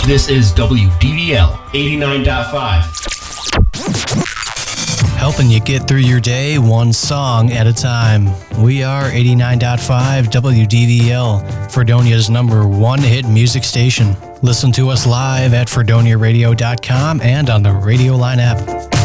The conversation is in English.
This is WDVL 89.5. Helping you get through your day one song at a time. We are 89.5 WDVL, Fredonia's #1 hit music station. Listen to us live at FredoniaRadio.com and on the Radio Line app.